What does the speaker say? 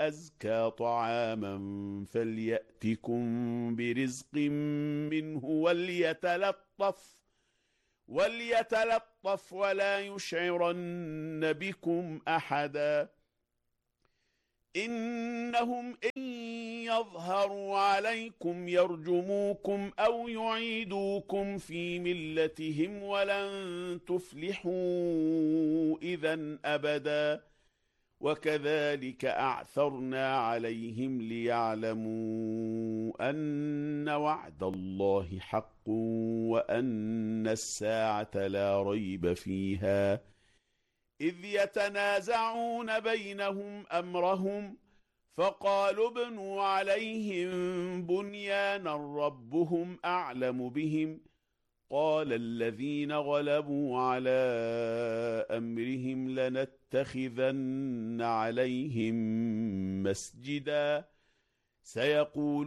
أزكى طعاما فليأتكم برزق منه وليتلطف ولا يشعرن بكم أحدا. إنهم إن يظهروا عليكم يرجموكم أو يعيدوكم في ملتهم ولن تفلحوا إذا أبدا. وكذلك أعثرنا عليهم ليعلموا أن وعد الله حق وأن الساعة لا ريب فيها إذ يتنازعون بينهم أمرهم فقالوا ابنوا عليهم بنيانا ربهم أعلم بهم قال الذين غلبوا على أمرهم لنتخذن عليهم مسجدا سيقول